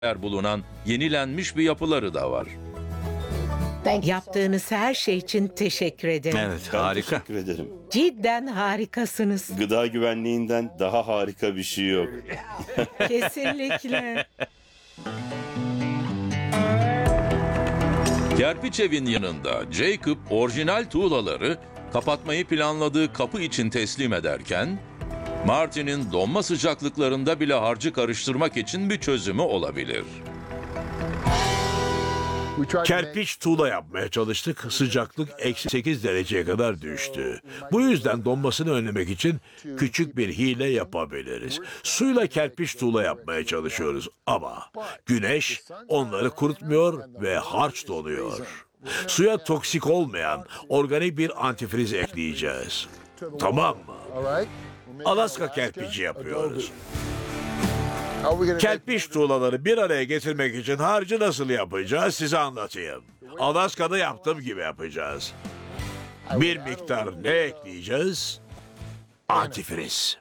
bulunan yenilenmiş bir yapıları da var. Yaptığınız her şey için teşekkür ederim. Evet, Ben harika. teşekkür ederim. Cidden harikasınız. Gıda güvenliğinden daha harika bir şey yok. Kesinlikle. Kerpiç evin yanında Jacob orijinal tuğlaları kapatmayı planladığı kapı için teslim ederken, Martin'in donma sıcaklıklarında bile harcı karıştırmak için bir çözümü olabilir. Kerpiç tuğla yapmaya çalıştık. Sıcaklık -8 dereceye kadar düştü. Bu yüzden donmasını önlemek için küçük bir hile yapabiliriz. Suyla kerpiç tuğla yapmaya çalışıyoruz ama güneş onları kurutmuyor ve harç doluyor. Suya toksik olmayan organik bir antifriz ekleyeceğiz. Tamam mı? Alaska kerpici yapıyoruz. Kerpiç tuğlaları bir araya getirmek için harcı nasıl yapacağız size anlatayım. Alaska'da yaptığım gibi yapacağız. Bir miktar ne ekleyeceğiz? Antifriz.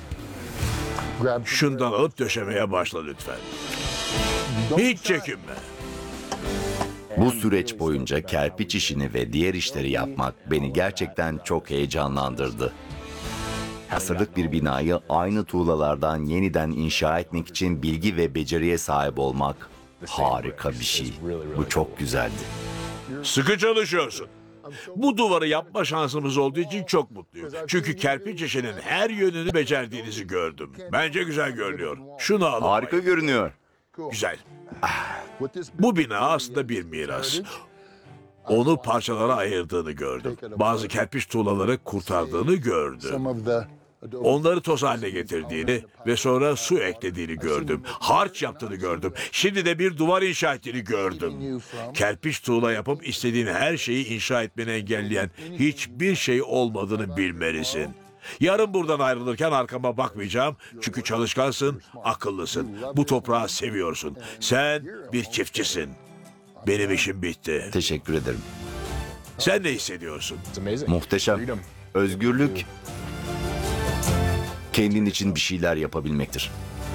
Şundan alıp döşemeye başla lütfen. Hiç çekinme. Bu süreç boyunca kerpiç işini ve diğer işleri yapmak beni gerçekten çok heyecanlandırdı. Asırlık bir binayı aynı tuğlalardan yeniden inşa etmek için bilgi ve beceriye sahip olmak harika bir şey. Bu çok güzeldi. Sıkı çalışıyorsun. Bu duvarı yapma şansımız olduğu için çok mutluyum. Çünkü kerpiç işinin her yönünü becerdiğinizi gördüm. Bence güzel görünüyor. Şunu al. Harika görünüyor. Güzel. Bu bina aslında bir miras. Onu parçalara ayırdığını gördüm. Bazı kerpiç tuğlaları kurtardığını gördüm. Onları toz haline getirdiğini ve sonra su eklediğini gördüm. Harç yaptığını gördüm. Şimdi de bir duvar inşa ettiğini gördüm. Kerpiç tuğla yapıp istediğin her şeyi inşa etmeni engelleyen hiçbir şey olmadığını bilmelisin. Yarın buradan ayrılırken arkama bakmayacağım. Çünkü çalışkansın, akıllısın. Bu toprağı seviyorsun. Sen bir çiftçisin. Benim işim bitti. Teşekkür ederim. Sen ne hissediyorsun? Muhteşem. Özgürlük kendin için bir şeyler yapabilmektir.